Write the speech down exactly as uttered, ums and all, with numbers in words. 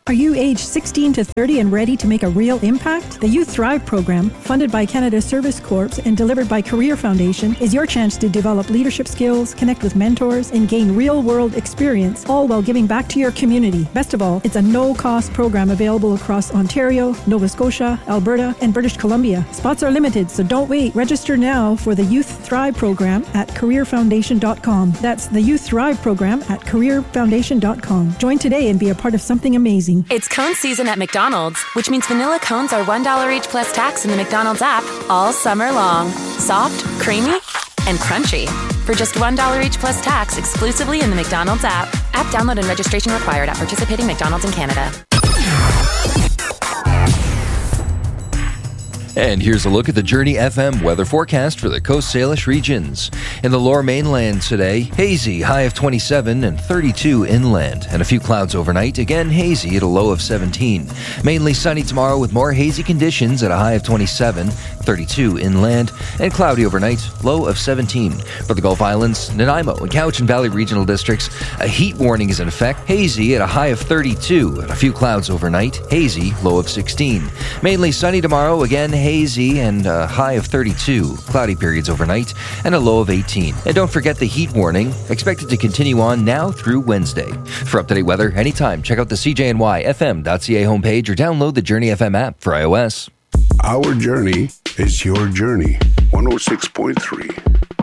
Are you age sixteen to thirty and ready to make a real impact? The Youth Thrive program, funded by Canada Service Corps and delivered by Career Foundation, is your chance to develop leadership skills, connect with mentors, and gain real-world experience, all while giving back to your community. Best of all, it's a no-cost program available across Ontario, Nova Scotia, Alberta, and British Columbia. Spots are limited, so don't wait. Register now for the Youth Thrive program at career foundation dot com. That's the Youth Thrive program at career foundation dot com. Join today and be a part of something amazing. It's cone season at McDonald's, which means vanilla cones are one dollar each plus tax in the McDonald's app all summer long. Soft, creamy, and crunchy. For just one dollar each plus tax exclusively in the McDonald's app. App download and registration required at participating McDonald's in Canada. And here's a look at the Journey F M weather forecast for the Coast Salish regions. In the Lower Mainland today, hazy, high of twenty-seven and thirty-two inland. And a few clouds overnight, again hazy at a low of seventeen. Mainly sunny tomorrow with more hazy conditions at a high of twenty-seven, thirty-two inland, and cloudy overnight, low of seventeen. For the Gulf Islands, Nanaimo and Cowichan Valley regional districts, a heat warning is in effect, hazy at a high of thirty-two. And a few clouds overnight, hazy, low of sixteen. Mainly sunny tomorrow, again hazy and a high of thirty-two. Cloudy periods overnight and a low of eighteen. And don't forget the heat warning, expected to continue on now through Wednesday. For up-to-date weather anytime, check out the C J N Y F M dot C A homepage or download the Journey F M app for iOS. Our journey is your journey. one oh six point three